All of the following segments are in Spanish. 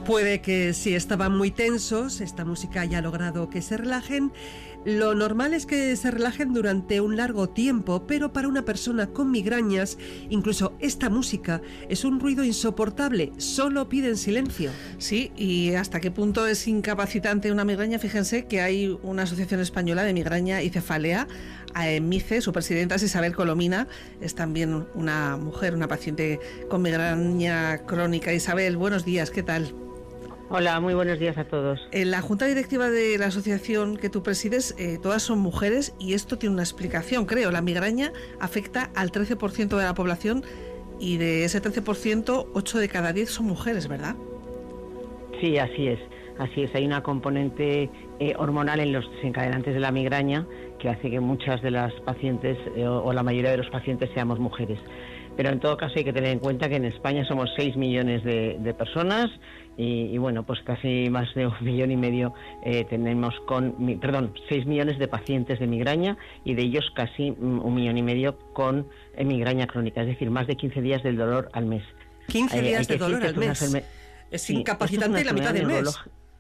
Puede que si estaban muy tensos, esta música haya logrado que se relajen. Lo normal es que se relajen durante un largo tiempo, pero para una persona con migrañas, incluso esta música es un ruido insoportable, solo piden silencio. Sí, ¿y hasta qué punto es incapacitante una migraña? Fíjense que hay una asociación española de migraña y cefalea, AEMICE, su presidenta es Isabel Colomina, es también una mujer, una paciente con migraña crónica. Isabel, buenos días, ¿qué tal? Hola, muy buenos días a todos. En la junta directiva de la asociación que tú presides, todas son mujeres y esto tiene una explicación, creo. La migraña afecta al 13% de la población y de ese 13%, 8 de cada 10 son mujeres, ¿verdad? Sí, así es. Hay una componente hormonal en los desencadenantes de la migraña que hace que muchas de las pacientes o la mayoría de los pacientes seamos mujeres. Pero en todo caso hay que tener en cuenta que en España somos 6 millones de personas y bueno, pues casi más de 1,5 millones tenemos 6 millones de pacientes de migraña y de ellos casi 1,5 millones con migraña crónica, es decir, más de 15 días del dolor al mes. 15 días de dolor al mes. Es incapacitante la mitad del mes.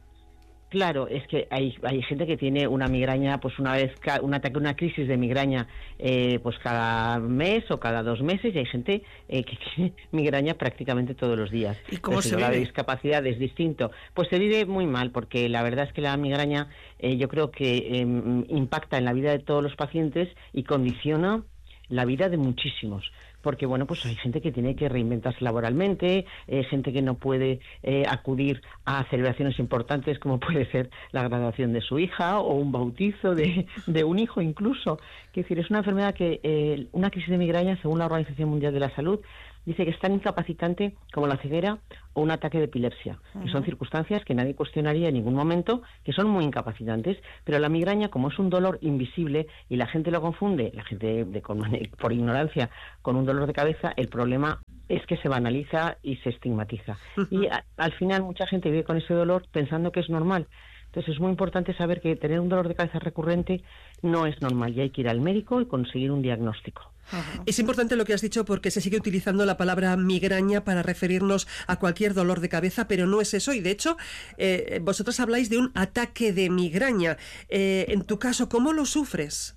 Claro, es que hay gente que tiene una migraña, pues una crisis de migraña, pues cada mes o cada 2 meses, y hay gente que tiene migraña prácticamente todos los días. ¿Y cómo se vive? La discapacidad es distinto. Pues se vive muy mal, porque la verdad es que la migraña yo creo que impacta en la vida de todos los pacientes y condiciona la vida de muchísimos. Porque bueno, pues hay gente que tiene que reinventarse laboralmente, gente que no puede acudir a celebraciones importantes como puede ser la graduación de su hija o un bautizo de un hijo incluso. Quiero decir, es una enfermedad que una crisis de migraña, según la Organización Mundial de la Salud, dice que es tan incapacitante como la ceguera o un ataque de epilepsia, que son circunstancias que nadie cuestionaría en ningún momento, que son muy incapacitantes, pero la migraña, como es un dolor invisible y la gente lo confunde, la gente por ignorancia, con un dolor de cabeza, el problema es que se banaliza y se estigmatiza. Y al final mucha gente vive con ese dolor pensando que es normal. Entonces es muy importante saber que tener un dolor de cabeza recurrente no es normal y hay que ir al médico y conseguir un diagnóstico. Es importante lo que has dicho porque se sigue utilizando la palabra migraña para referirnos a cualquier dolor de cabeza, pero no es eso. Y de hecho, vosotros habláis de un ataque de migraña. En tu caso, ¿cómo lo sufres?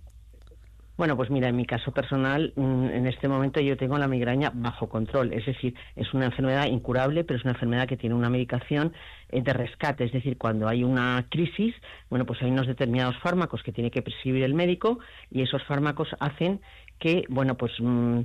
Bueno, pues mira, en mi caso personal, en este momento yo tengo la migraña bajo control, es decir, es una enfermedad incurable, pero es una enfermedad que tiene una medicación de rescate, es decir, cuando hay una crisis, bueno, pues hay unos determinados fármacos que tiene que prescribir el médico y esos fármacos hacen que, bueno, pues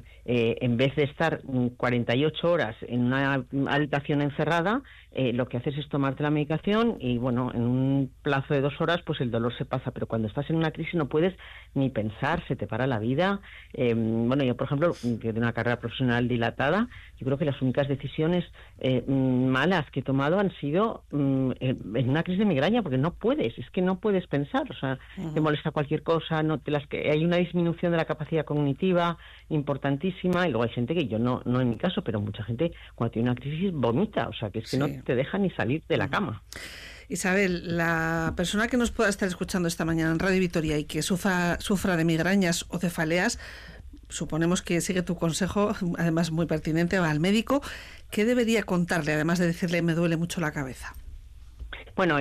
en vez de estar 48 horas en una habitación encerrada, lo que haces es tomarte la medicación y, bueno, en un plazo de 2 horas, pues el dolor se pasa. Pero cuando estás en una crisis no puedes ni pensar, se te para la vida. Bueno, yo, por ejemplo, que tengo una carrera profesional dilatada, yo creo que las únicas decisiones malas que he tomado han sido en una crisis de migraña, porque no puedes, es que no puedes pensar, o sea, te molesta cualquier cosa, hay una disminución de la capacidad cognitiva importantísima, y luego hay gente que yo no en mi caso, pero mucha gente cuando tiene una crisis vomita, o sea, que es que no te deja ni salir de la cama. Isabel, la persona que nos pueda estar escuchando esta mañana en Radio Vitoria y que sufra de migrañas o cefaleas, suponemos que sigue tu consejo, además muy pertinente, va al médico. ¿Qué debería contarle, además de decirle me duele mucho la cabeza? Bueno,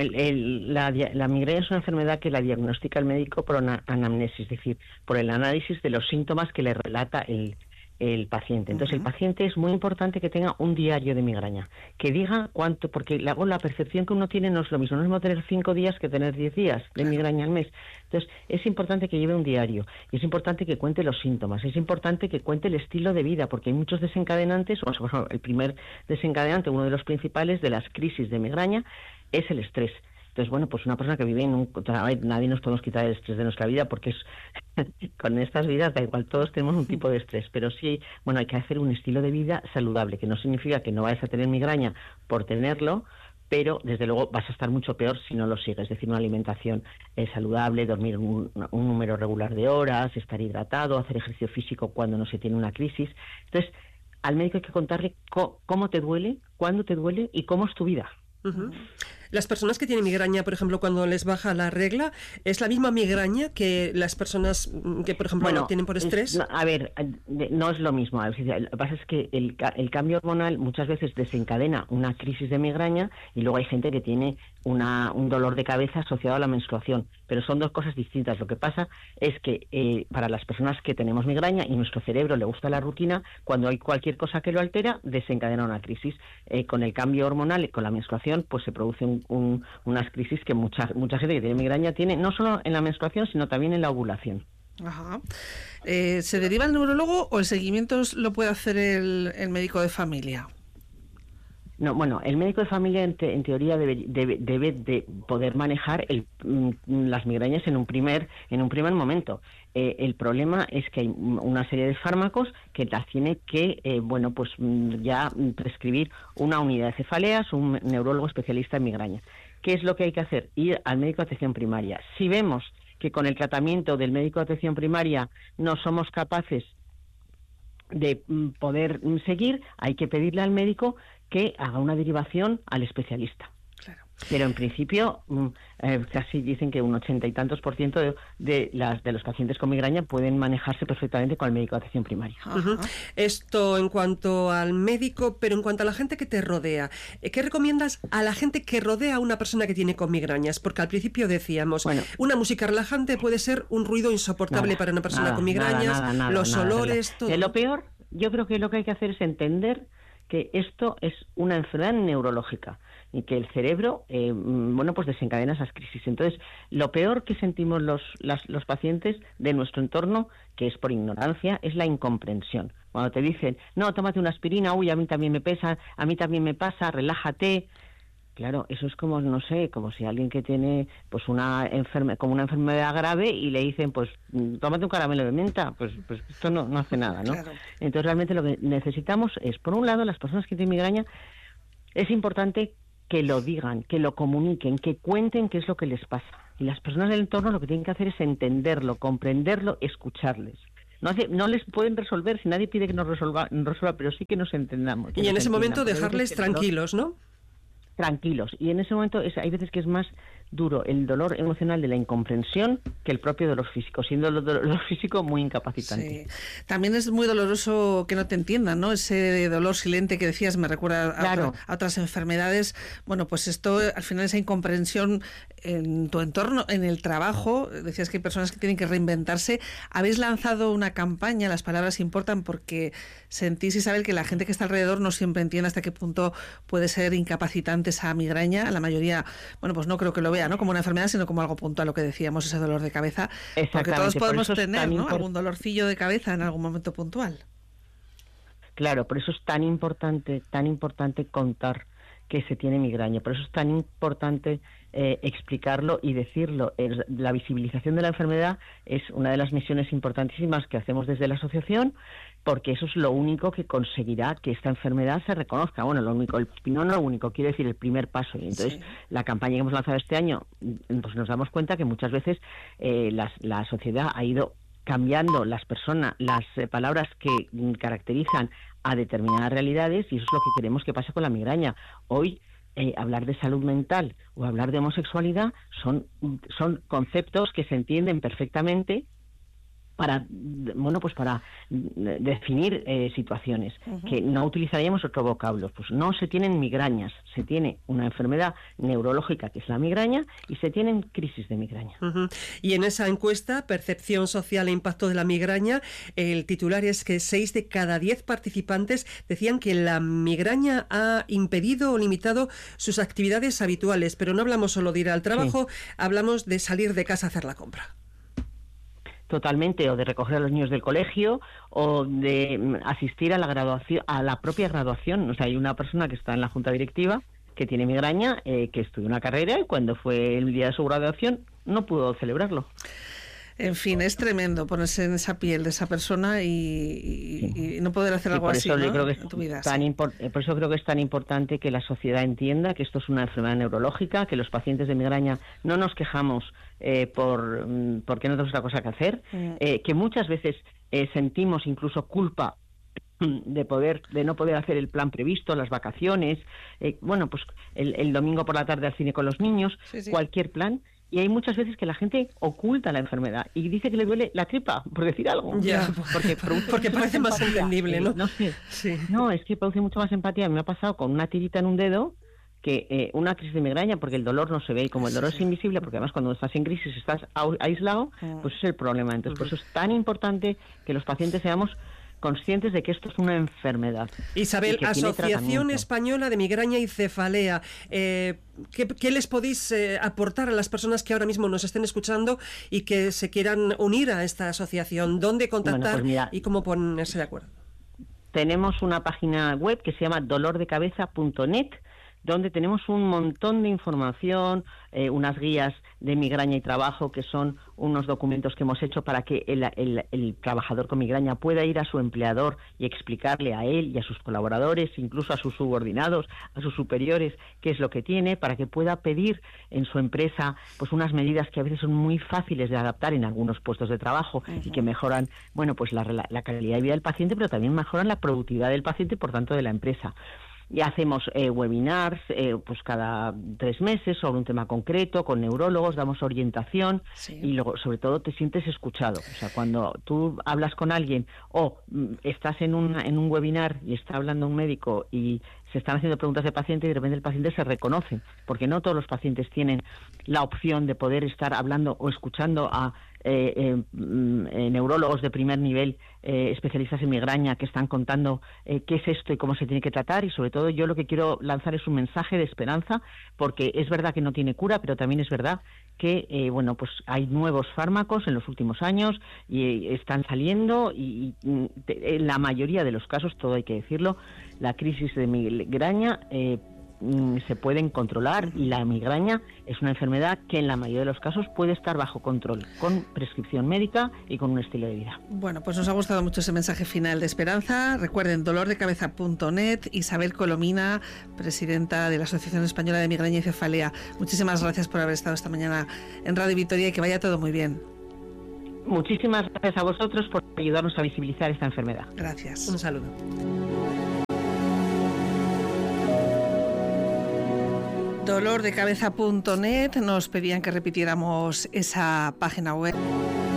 la migraña es una enfermedad que la diagnostica el médico por una anamnesis, es decir, por el análisis de los síntomas que le relata el paciente. Entonces, el paciente es muy importante que tenga un diario de migraña, que diga cuánto, porque la percepción que uno tiene no es lo mismo, no es mismo tener 5 días que tener 10 días de migraña al mes. Entonces, es importante que lleve un diario, y es importante que cuente los síntomas, es importante que cuente el estilo de vida, porque hay muchos desencadenantes, por ejemplo, el primer desencadenante, uno de los principales de las crisis de migraña, es el estrés. Entonces, bueno, pues una persona que vive nadie nos podemos quitar el estrés de nuestra vida, porque con estas vidas da igual, todos tenemos un tipo de estrés, pero sí, bueno, hay que hacer un estilo de vida saludable, que no significa que no vayas a tener migraña por tenerlo, pero desde luego vas a estar mucho peor si no lo sigues, es decir, una alimentación saludable, dormir un número regular de horas, estar hidratado, hacer ejercicio físico cuando no se tiene una crisis. Entonces, al médico hay que contarle cómo te duele, cuándo te duele y cómo es tu vida. Las personas que tienen migraña, por ejemplo, cuando les baja la regla, ¿es la misma migraña que las personas que, por ejemplo, lo tienen por estrés? No es lo mismo. Lo que pasa es que el cambio hormonal muchas veces desencadena una crisis de migraña, y luego hay gente que tiene un dolor de cabeza asociado a la menstruación, pero son dos cosas distintas. Lo que pasa es que para las personas que tenemos migraña y nuestro cerebro le gusta la rutina, cuando hay cualquier cosa que lo altera, desencadena una crisis. Con el cambio hormonal y con la menstruación, pues se producen unas crisis que mucha gente que tiene migraña tiene, no solo en la menstruación, sino también en la ovulación. Ajá. ¿Se deriva al neurólogo o el seguimiento lo puede hacer el médico de familia? No, bueno, el médico de familia en teoría debe de poder manejar las migrañas en un primer momento. El problema es que hay una serie de fármacos que las tiene que, ya prescribir una unidad de cefaleas, un neurólogo especialista en migraña. ¿Qué es lo que hay que hacer? Ir al médico de atención primaria. Si vemos que con el tratamiento del médico de atención primaria no somos capaces de poder seguir, hay que pedirle al médico que haga una derivación al especialista. Claro. Pero en principio casi dicen que un 80 y tantos % de los pacientes con migraña pueden manejarse perfectamente con el médico de atención primaria. Uh-huh. Esto en cuanto al médico, pero en cuanto a la gente que te rodea, ¿qué recomiendas a la gente que rodea a una persona que tiene con migrañas? Porque al principio decíamos, una música relajante puede ser un ruido insoportable para una persona con migrañas, los olores, todo. Lo peor, yo creo que lo que hay que hacer es entender que esto es una enfermedad neurológica y que el cerebro, pues desencadena esas crisis. Entonces, lo peor que sentimos los pacientes de nuestro entorno, que es por ignorancia, es la incomprensión. Cuando te dicen, no, tómate una aspirina, uy, a mí también me pasa, relájate. Claro, eso es como, no sé, como si alguien que tiene pues una enfermedad grave y le dicen, pues tómate un caramelo de menta, pues esto no hace nada, ¿no? Claro. Entonces realmente lo que necesitamos es, por un lado, las personas que tienen migraña, es importante que lo digan, que lo comuniquen, que cuenten qué es lo que les pasa. Y las personas del entorno lo que tienen que hacer es entenderlo, comprenderlo, escucharles. No les pueden resolver, si nadie pide que nos resuelva, pero sí que nos entendamos. Y en ese momento dejarles tranquilos, ¿no? Tranquilos. Y en ese momento hay veces que es más duro el dolor emocional de la incomprensión que el propio dolor físico, siendo el dolor físico muy incapacitante. Sí. También es muy doloroso que no te entiendan, ¿no? Ese dolor silente que decías me recuerda a otras enfermedades. Bueno, pues esto, al final, esa incomprensión en tu entorno, en el trabajo, decías que hay personas que tienen que reinventarse. Habéis lanzado una campaña, Las palabras importan, porque sentís, Isabel, que la gente que está alrededor no siempre entiende hasta qué punto puede ser incapacitante esa migraña. La mayoría, pues no creo que lo vea, ¿no?, como una enfermedad, sino como algo puntual, lo que decíamos, ese dolor de cabeza. Porque todos podemos tener, ¿no?, algún dolorcillo de cabeza en algún momento puntual. Claro, por eso es tan importante contar que se tiene migraña. Por eso es tan importante explicarlo y decirlo. La visibilización de la enfermedad es una de las misiones importantísimas que hacemos desde la asociación, porque eso es lo único que conseguirá que esta enfermedad se reconozca. Bueno, lo único, quiero decir, el primer paso. Y entonces, la campaña que hemos lanzado este año, pues nos damos cuenta que muchas veces la sociedad ha ido cambiando las palabras que caracterizan a determinadas realidades, y eso es lo que queremos que pase con la migraña. Hoy, hablar de salud mental o hablar de homosexualidad son conceptos que se entienden perfectamente para definir situaciones, que no utilizaríamos otro vocablo. Pues no se tienen migrañas, se tiene una enfermedad neurológica que es la migraña y se tienen crisis de migraña. Uh-huh. Y en esa encuesta, Percepción Social e Impacto de la Migraña, el titular es que 6 de cada 10 participantes decían que la migraña ha impedido o limitado sus actividades habituales, pero no hablamos solo de ir al trabajo, hablamos de salir de casa a hacer la compra. Totalmente, o de recoger a los niños del colegio, o de asistir a la graduación, a la propia graduación. O sea, hay una persona que está en la junta directiva que tiene migraña, que estudió una carrera, y cuando fue el día de su graduación no pudo celebrarlo. En fin, es tremendo ponerse en esa piel de esa persona y no poder hacer algo así, ¿no?, en tu vida. Por eso creo que es tan importante que la sociedad entienda que esto es una enfermedad neurológica, que los pacientes de migraña no nos quejamos porque no tenemos otra cosa que hacer, que muchas veces sentimos incluso culpa de no poder hacer el plan previsto, las vacaciones, bueno, pues el domingo por la tarde al cine con los niños, cualquier plan. Y hay muchas veces que la gente oculta la enfermedad y dice que le duele la tripa, por decir algo. Ya, porque parece más entendible, ¿no? No sé. Sí. No, es que produce mucho más empatía. Me ha pasado con una tirita en un dedo que una crisis de migraña, porque el dolor no se ve, y como el dolor es invisible, porque además cuando estás en crisis estás aislado, pues es el problema. Entonces, por eso es tan importante que los pacientes seamos conscientes de que esto es una enfermedad. Isabel, Asociación Española de Migraña y Cefalea, ¿qué les podéis aportar a las personas que ahora mismo nos estén escuchando y que se quieran unir a esta asociación? ¿Dónde contactar y cómo ponerse de acuerdo? Tenemos una página web que se llama dolordecabeza.net, donde tenemos un montón de información, unas guías de migraña y trabajo, que son unos documentos que hemos hecho para que el trabajador con migraña pueda ir a su empleador y explicarle a él y a sus colaboradores, incluso a sus subordinados, a sus superiores, qué es lo que tiene, para que pueda pedir en su empresa pues unas medidas que a veces son muy fáciles de adaptar en algunos puestos de trabajo y que mejoran, bueno, pues la calidad de vida del paciente, pero también mejoran la productividad del paciente y, por tanto, de la empresa. Y hacemos webinars pues cada 3 meses sobre un tema concreto, con neurólogos, damos orientación y luego, sobre todo, te sientes escuchado. O sea, cuando tú hablas con alguien o estás en un webinar y está hablando un médico y se están haciendo preguntas de paciente y de repente el paciente se reconoce, porque no todos los pacientes tienen la opción de poder estar hablando o escuchando a neurólogos de primer nivel, especialistas en migraña, que están contando qué es esto y cómo se tiene que tratar. Y sobre todo, yo lo que quiero lanzar es un mensaje de esperanza, porque es verdad que no tiene cura, pero también es verdad que bueno, pues hay nuevos fármacos en los últimos años y están saliendo y en la mayoría de los casos, todo hay que decirlo, la crisis de migraña se pueden controlar, y la migraña es una enfermedad que en la mayoría de los casos puede estar bajo control, con prescripción médica y con un estilo de vida. Bueno, pues nos ha gustado mucho ese mensaje final de esperanza. Recuerden, dolordecabeza.net. Isabel Colomina, presidenta de la Asociación Española de Migraña y Cefalea. Muchísimas gracias por haber estado esta mañana en Radio Vitoria y que vaya todo muy bien. Muchísimas gracias a vosotros por ayudarnos a visibilizar esta enfermedad. Gracias. Un saludo. Dolordecabeza.net, nos pedían que repitiéramos esa página web.